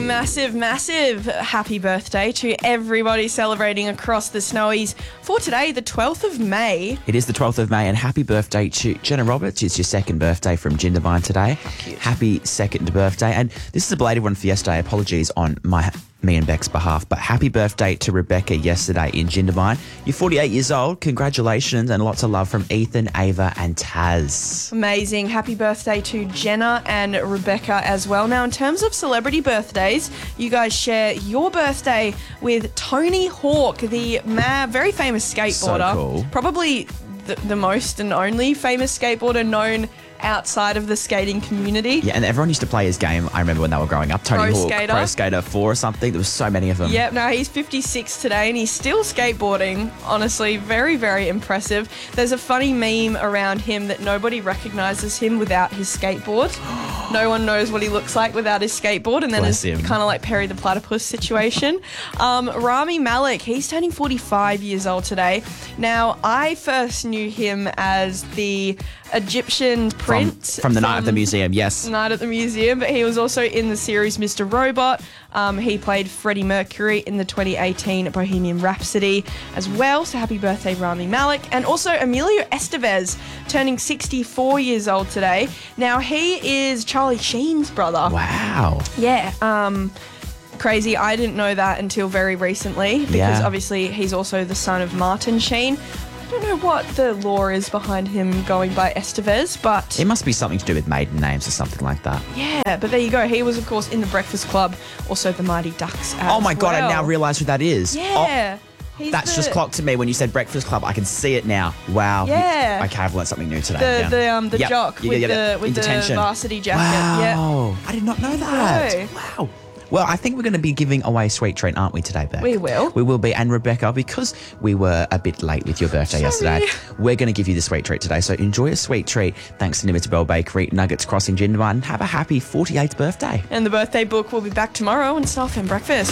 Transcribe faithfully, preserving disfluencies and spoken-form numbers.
massive, massive happy birthday to everybody celebrating across the Snowies for today, the twelfth of May. It is the twelfth of May, and happy birthday to Jenna Roberts. It's your second birthday from Jindabyne today. Cute. Happy second birthday. And this is a belated one for yesterday. Apologies on my me and Beck's behalf, but happy birthday to Rebecca yesterday in Jindabyne. You're forty-eight years old. Congratulations, and lots of love from Ethan, Ava, and Taz. Amazing. Happy birthday to Jenna and Rebecca as well. Now, in terms of celebrity birthdays, you guys share your birthday with Tony Hawk, the ma- very famous skateboarder. So cool. Probably the, the most and only famous skateboarder known outside of the skating community. Yeah, and everyone used to play his game. I remember when they were growing up. Tony Pro Hawk, Skater. Pro Skater four or something. There was so many of them. Yep, no, he's fifty-six today and he's still skateboarding. Honestly, very, very impressive. There's a funny meme around him that nobody recognises him without his skateboard. No one knows what he looks like without his skateboard, and then Bless it's him. kind of like Perry the Platypus situation. um, Rami Malek, he's turning forty-five years old today. Now, I first knew him as the Egyptian From, prince from the night of the museum, yes. Night at the Museum, but he was also in the series Mister Robot. Um, he played Freddie Mercury in the twenty eighteen Bohemian Rhapsody as well. So happy birthday, Rami Malek. And also Emilio Estevez, turning sixty-four years old today. Now, he is Charlie Sheen's brother. Wow. Yeah. Um, crazy. I didn't know that until very recently because Yeah. obviously he's also the son of Martin Sheen. I don't know what the law is behind him going by Estevez, but It must be something to do with maiden names or something like that. yeah, but there you go. He was, of course, in The Breakfast Club, also The Mighty Ducks as Oh my God, I well. now realise who that is. Oh, Yeah. He's that's the, just clocked to me when you said Breakfast Club. I can see it now. Wow. Yeah. Okay, I've learned something new today. The, yeah. the, um, the Yep. jock Yeah, with, yeah, yeah. the, with In the detention. varsity jacket. Yeah. Wow. I did not know that. No. Wow. Well, I think we're going to be giving away a sweet treat, aren't we, today, Beck? We will. We will be. And Rebecca, because we were a bit late with your birthday Sorry. yesterday, we're going to give you the sweet treat today. So enjoy a sweet treat. Thanks to Nimitta Bell Bakery, Nuggets Crossing, Jindabyne. Have a happy forty-eighth birthday. And the birthday book will be back tomorrow on South End Breakfast.